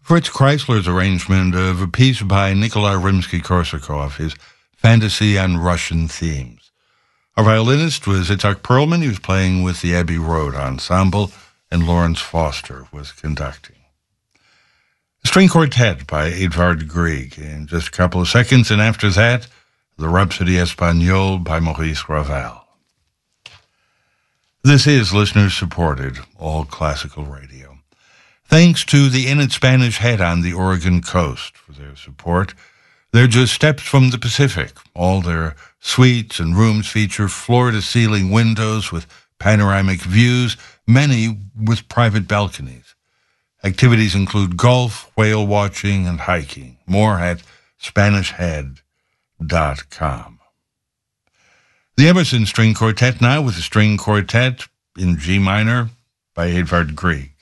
Fritz Kreisler's arrangement of a piece by Nikolai Rimsky-Korsakov, his Fantasy on Russian Themes. Our violinist was Itzhak Perlman. He was playing with the Abbey Road Ensemble, and Lawrence Foster was conducting. A string quartet by Edvard Grieg in just a couple of seconds, and after that, the Rhapsody Espagnole by Maurice Ravel. This is listener-supported, all classical radio. Thanks to the Inn at Spanish Head on the Oregon coast for their support. They're just steps from the Pacific. All their suites and rooms feature floor-to-ceiling windows with panoramic views, many with private balconies. Activities include golf, whale watching, and hiking. More at SpanishHead.com. The Emerson String Quartet now with a string quartet in G minor by Edvard Grieg.